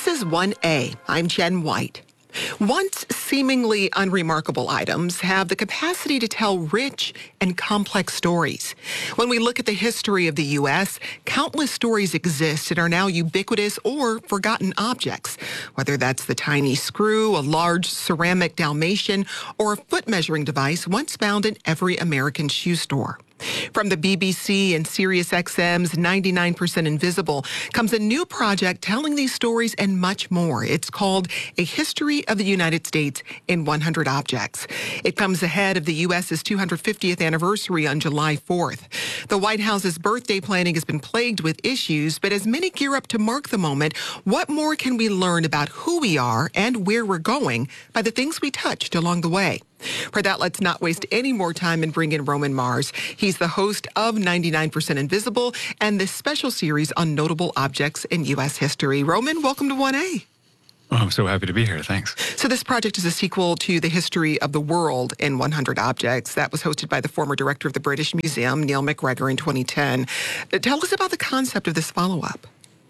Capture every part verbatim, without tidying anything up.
is one A. I'm Jen White. Once seemingly unremarkable items have the capacity to tell rich and complex stories. When we look at the history of the U S, countless stories exist and are now ubiquitous or forgotten objects, whether that's the tiny screw, a large ceramic Dalmatian, or a foot measuring device once found in every American shoe store. From the B B C and Sirius X M's ninety-nine percent Invisible comes a new project telling these stories and much more. It's called A History of the United States in one hundred Objects. It comes ahead of the U S's two hundred fiftieth anniversary on July fourth. The White House's birthday planning has been plagued with issues, but as many gear up to mark the moment, what more can we learn about who we are and where we're going by the things we touched along the way? For that, let's not waste any more time and bring in Roman Mars. He's the host of ninety-nine percent Invisible and this special series on notable objects in U S history. Roman, welcome to one A. Oh, I'm so happy to be here. Thanks. So this project is a sequel to The History of the World in one hundred Objects. That was hosted by the former director of the British Museum, Neil MacGregor, in twenty ten. Tell us about the concept of this follow-up.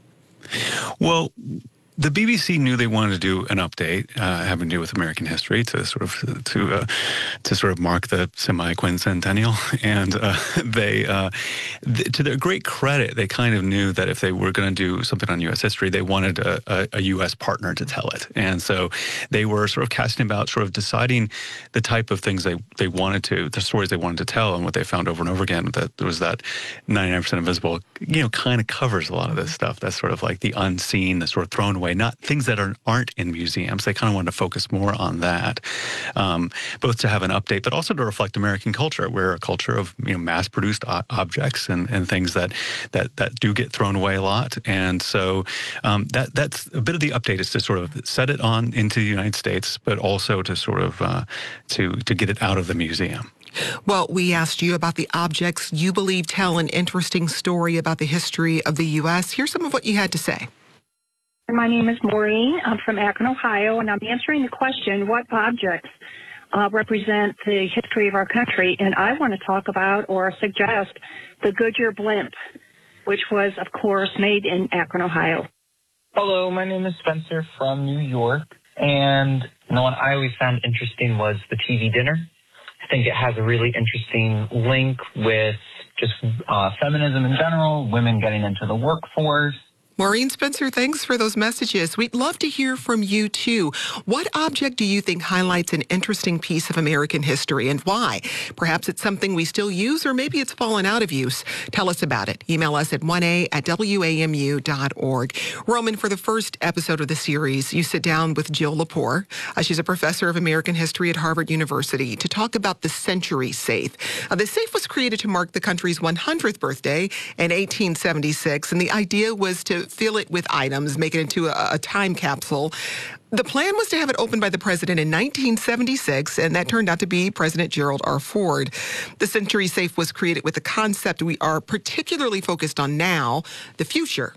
Well, the B B C knew they wanted to do an update uh, having to do with American history to sort of to uh, to sort of mark the semi-quincentennial, and uh, they, uh, th- to their great credit, they kind of knew that if they were going to do something on U S history, they wanted a, a, a U S partner to tell it, and so they were sort of casting about, sort of deciding the type of things they they wanted to, the stories they wanted to tell, and what they found over and over again that was that ninety-nine percent Invisible, you know, kind of covers a lot of this stuff. That's sort of like the unseen, the sort of thrown away. Not things that are, aren't in museums. They kind of wanted to focus more on that, um, both to have an update, but also to reflect American culture. We're a culture of, you know, mass-produced o- objects and, and things that, that that do get thrown away a lot. And so um, that that's a bit of the update, is to sort of set it on into the United States, but also to sort of uh, to to get it out of the museum. Well, we asked you about the objects you believe tell an interesting story about the history of the U S. Here's some of what you had to say. My name is Maureen. I'm from Akron, Ohio, and I'm answering the question, what objects uh, represent the history of our country? And I want to talk about or suggest the Goodyear blimp, which was, of course, made in Akron, Ohio. Hello, my name is Spencer from New York, and the one I always found interesting was the T V dinner. I think it has a really interesting link with just uh, feminism in general, women getting into the workforce. Maureen, Spencer, thanks for those messages. We'd love to hear from you, too. What object do you think highlights an interesting piece of American history, and why? Perhaps it's something we still use, or maybe it's fallen out of use. Tell us about it. Email us at one a at w a m u dot org. Roman, for the first episode of the series, you sit down with Jill Lepore. Uh, she's a professor of American history at Harvard University to talk about the Century Safe. Uh, the safe was created to mark the country's one hundredth birthday in eighteen seventy-six, and the idea was to fill it with items, make it into a, a time capsule. The plan was to have it opened by the president in nineteen seventy-six, and that turned out to be President Gerald R. Ford. The Century Safe was created with the concept we are particularly focused on now, the future.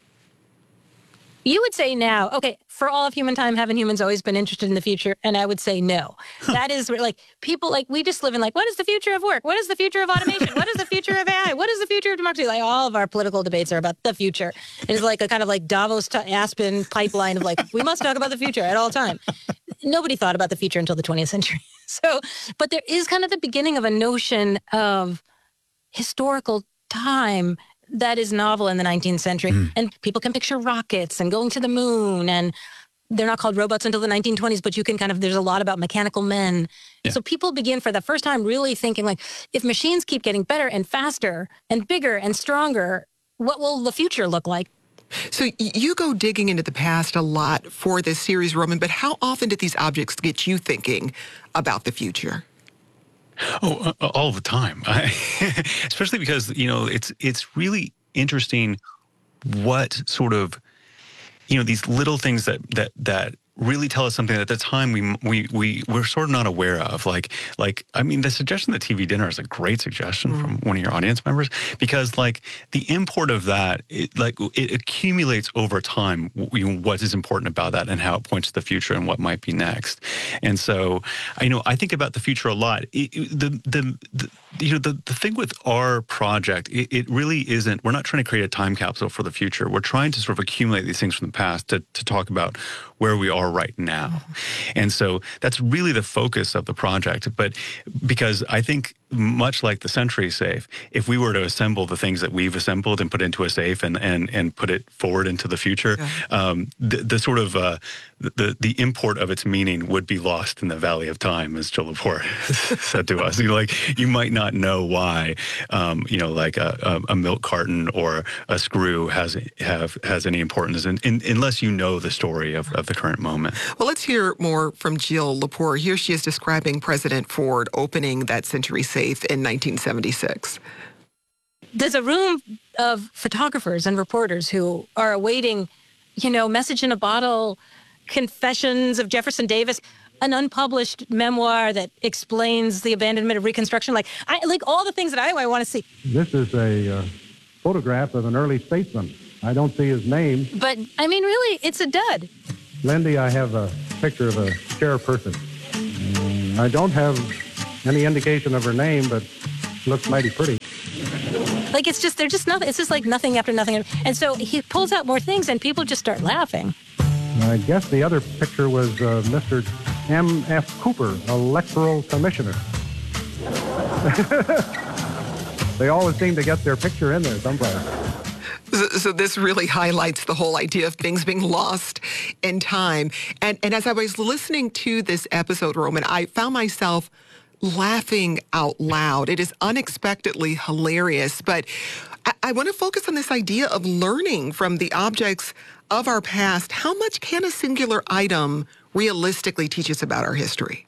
You would say now, okay, for all of human time, haven't humans always been interested in the future? And I would say no. That is like, people, like, we just live in like, what is the future of work? What is the future of automation? What is the future of A I? What is the future of democracy? Like, all of our political debates are about the future. It's like a kind of like Davos to Aspen pipeline of like, we must talk about the future at all time. Nobody thought about the future until the twentieth century. So, but there is kind of the beginning of a notion of historical time that is novel in the nineteenth century. Mm. And people can picture rockets and going to the moon, and they're not called robots until the nineteen twenties, but you can kind of, there's a lot about mechanical men. Yeah. So people begin for the first time really thinking like, if machines keep getting better and faster and bigger and stronger, what will the future look like? So you go digging into the past a lot for this series, Roman, but how often did these objects get you thinking about the future? Oh, uh, all the time. I, especially because, you know, it's it's really interesting what sort of, you know, these little things that that that really tell us something that at the time we we we were sort of not aware of. Like like I mean, the suggestion of the T V dinner is a great suggestion mm. from one of your audience members, because like the import of that, it, like it accumulates over time. You know, what is important about that and how it points to the future and what might be next. And so, I know I think about the future a lot. It, it, the, the the you know the the thing with our project, it, it really isn't. We're not trying to create a time capsule for the future. We're trying to sort of accumulate these things from the past to to talk about where we are right now. And so that's really the focus of the project. But because I think, much like the Century Safe, if we were to assemble the things that we've assembled and put into a safe and and, and put it forward into the future, yeah. um, the, the sort of uh, the the import of its meaning would be lost in the valley of time, as Jill Lepore said to us. You know, like you might not know why, um, you know, like a, a, a milk carton or a screw has have has any importance, in, in, unless you know the story of, of the current moment. Well, let's hear more from Jill Lepore. Here she is describing President Ford opening that Century Safe in nineteen seventy-six. There's a room of photographers and reporters who are awaiting, you know, message in a bottle, confessions of Jefferson Davis, an unpublished memoir that explains the abandonment of Reconstruction, like I, like all the things that I, I want to see. This is a uh, photograph of an early statesman. I don't see his name. But, I mean, really, it's a dud. Lindy, I have a picture of a chairperson. Um, I don't have any indication of her name, but looks mighty pretty. Like, it's just, they're just nothing. It's just like nothing after nothing. And so he pulls out more things and people just start laughing. I guess the other picture was uh, Mister M F Cooper, electoral commissioner. They always seem to get their picture in there someplace. So, so this really highlights the whole idea of things being lost in time. And, and as I was listening to this episode, Roman, I found myself laughing out loud. It is unexpectedly hilarious, but I, I want to focus on this idea of learning from the objects of our past. How much can a singular item realistically teach us about our history?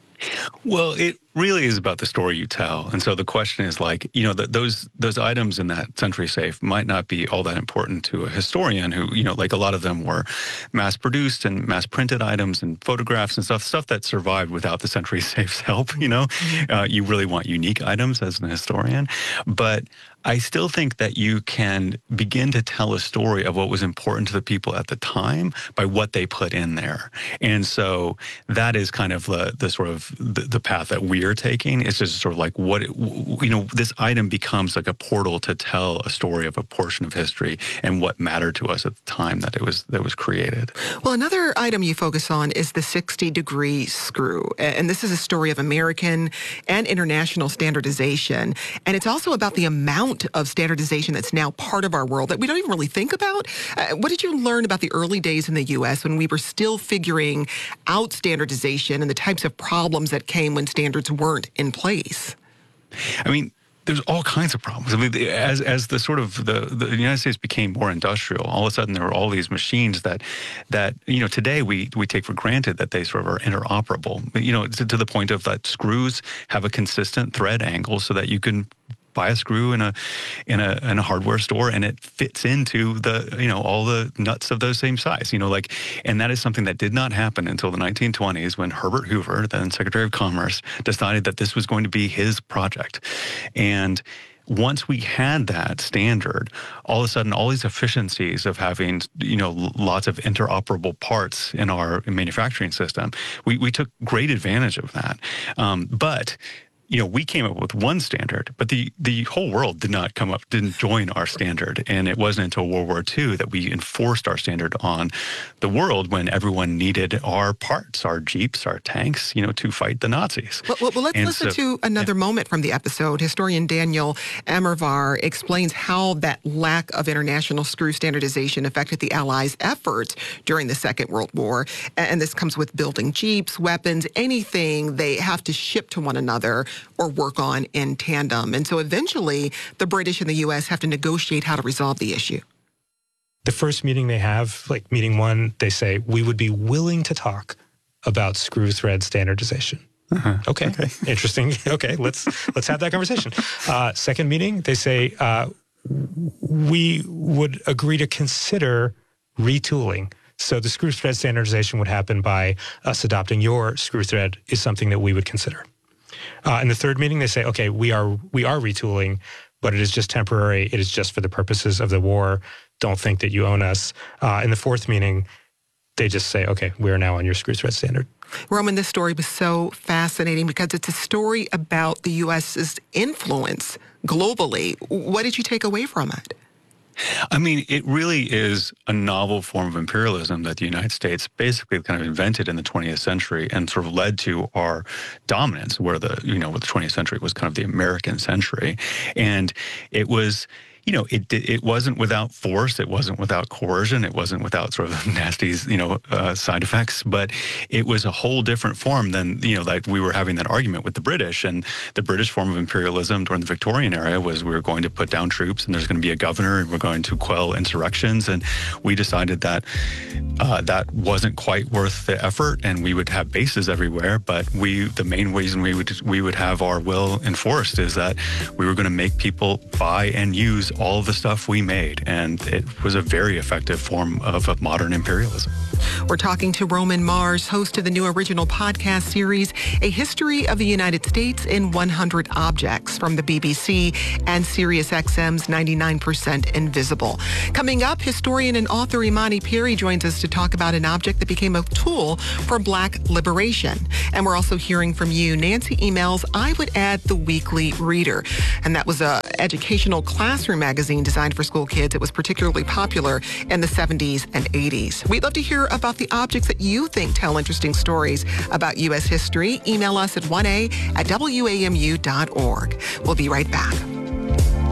Well, it really is about the story you tell. And so the question is like, you know, the, those those items in that Century Safe might not be all that important to a historian who, you know, like a lot of them were mass-produced and mass-printed items and photographs and stuff, stuff that survived without the Century Safe's help, you know. Uh, you really want unique items as an historian. But I still think that you can begin to tell a story of what was important to the people at the time by what they put in there. And so that is kind of the, the sort of the, the path that we're taking. It's just sort of like what, it, you know, this item becomes like a portal to tell a story of a portion of history and what mattered to us at the time that it was, that was created. Well, another item you focus on is the sixty degree screw. And this is a story of American and international standardization. And it's also about the amount of standardization that's now part of our world that we don't even really think about. Uh, what did you learn about the early days in the U S when we were still figuring out standardization and the types of problems that came when standards weren't in place? I mean, there's all kinds of problems. I mean, as as the sort of the, the United States became more industrial, all of a sudden there were all these machines that that you know today we we take for granted that they sort of are interoperable. You know, to, to the point of that screws have a consistent thread angle so that you can buy a screw in a in a in a hardware store and it fits into the you know all the nuts of those same size, you know like and that is something that did not happen until the nineteen twenties when Herbert Hoover, then Secretary of Commerce, decided that this was going to be his project. And once we had that standard, all of a sudden, all these efficiencies of having, you know, lots of interoperable parts in our manufacturing system, we, we took great advantage of that. Um, but you know, we came up with one standard, but the, the whole world did not come up, didn't join our standard. And it wasn't until World War Two that we enforced our standard on the world when everyone needed our parts, our Jeeps, our tanks, you know, to fight the Nazis. Well, well, well let's and listen so, to another yeah. moment from the episode. Historian Daniel Emervar explains how that lack of international screw standardization affected the Allies' efforts during the Second World War. And this comes with building Jeeps, weapons, anything they have to ship to one another or work on in tandem. And so eventually, the British and the U S have to negotiate how to resolve the issue. The first meeting they have, like meeting one, they say, we would be willing to talk about screw thread standardization. Uh-huh. Okay. okay, interesting. Okay, let's let's have that conversation. Uh, second meeting, they say, uh, we would agree to consider retooling So the screw thread standardization would happen by us adopting your screw thread is something that we would consider. Uh, in the third meeting, they say, okay, we are we are retooling, but it is just temporary. It is just for the purposes of the war. Don't think that you own us. Uh, in the fourth meeting, they just say, okay, we are now on your screw thread standard. Roman, this story was so fascinating because it's a story about the U S's influence globally. What did you take away from it? I mean, it really is a novel form of imperialism that the United States basically kind of invented in the twentieth century and sort of led to our dominance, where the, you know, the twentieth century was kind of the American century. And it was, you know, it it wasn't without force, it wasn't without coercion, it wasn't without sort of nasty, you know, uh, side effects, but it was a whole different form than, you know, like we were having that argument with the British. And the British form of imperialism during the Victorian era was we were going to put down troops and there's going to be a governor and we're going to quell insurrections. And we decided that uh, that wasn't quite worth the effort, and we would have bases everywhere. But we, the main reason we would we would have our will enforced is that we were going to make people buy and use all of the stuff we made, and it was a very effective form of modern imperialism. We're talking to Roman Mars, host of the new original podcast series, A History of the United States in one hundred Objects, from the B B C and SiriusXM's ninety-nine percent Invisible. Coming up, historian and author Imani Perry joins us to talk about an object that became a tool for Black liberation. And we're also hearing from you. Nancy emails, I would add The Weekly Reader. And that was an educational classroom magazine designed for school kids. It was particularly popular in the seventies and eighties. We'd love to hear about the objects that you think tell interesting stories about U S history. Email us at one a at W A M U dot org. We'll be right back.